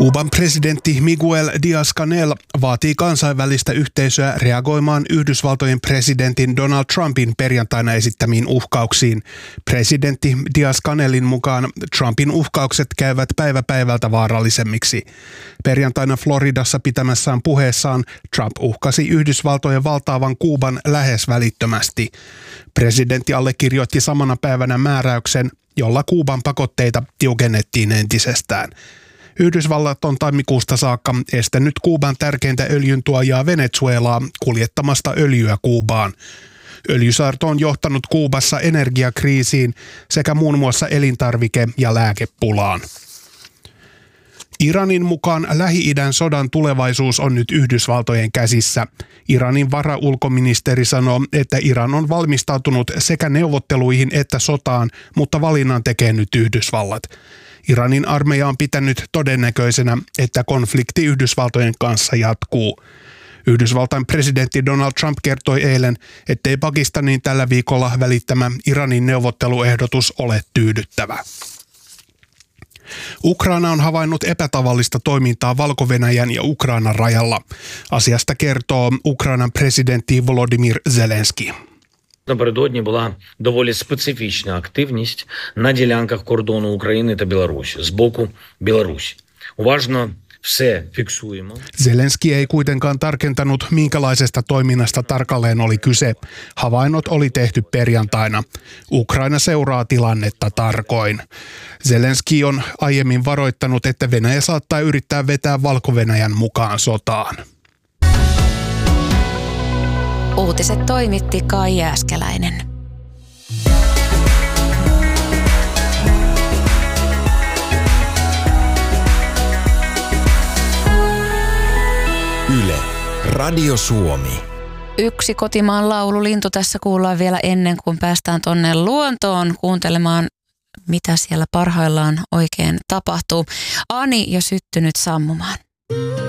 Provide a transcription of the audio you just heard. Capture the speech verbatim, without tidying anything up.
Kuuban presidentti Miguel Díaz-Canel vaatii kansainvälistä yhteisöä reagoimaan Yhdysvaltojen presidentin Donald Trumpin perjantaina esittämiin uhkauksiin. Presidentti Díaz-Canelin mukaan Trumpin uhkaukset käyvät päivä päivältä vaarallisemmiksi. Perjantaina Floridassa pitämässään puheessaan Trump uhkasi Yhdysvaltojen valtaavan Kuuban lähes välittömästi. Presidentti allekirjoitti samana päivänä määräyksen, jolla Kuuban pakotteita tiukennettiin entisestään. Yhdysvallat on tammikuusta saakka estänyt Kuuban tärkeintä öljyntuojaa Venezuelaa kuljettamasta öljyä Kuubaan. Öljysaarto on johtanut Kuubassa energiakriisiin sekä muun muassa elintarvike- ja lääkepulaan. Iranin mukaan Lähi-idän sodan tulevaisuus on nyt Yhdysvaltojen käsissä. Iranin varaulkoministeri sanoo, että Iran on valmistautunut sekä neuvotteluihin että sotaan, mutta valinnan tekee nyt Yhdysvallat. Iranin armeija on pitänyt todennäköisenä, että konflikti Yhdysvaltojen kanssa jatkuu. Yhdysvaltain presidentti Donald Trump kertoi eilen, ettei Pakistanin tällä viikolla välittämä Iranin neuvotteluehdotus ole tyydyttävä. Ukraina on havainnut epätavallista toimintaa Valko-Venäjän ja Ukrainan rajalla. Asiasta kertoo Ukrainan presidentti Volodymyr Zelenskyi. Напередодні була доволі специфічна активність на ділянках кордону України та Білорусі з боку Білорусі. Уважно все фіксуємо. Zelenskyi ei kuitenkaan tarkentanut, minkälaisesta toiminnasta tarkalleen oli kyse. Havainnot oli tehty perjantaina. Ukraina seuraa tilannetta tarkoin. Zelenskyi on aiemmin varoittanut, että Venäjä saattaa yrittää vetää Valko-Venäjän mukaan sotaan. Uutiset toimitti Kai Jääskeläinen. Yle, Radio Suomi. Yksi kotimaan laululintu tässä kuullaan vielä ennen kuin päästään tonne luontoon kuuntelemaan, mitä siellä parhaillaan oikein tapahtuu. Ani ja syttynyt sammumaan.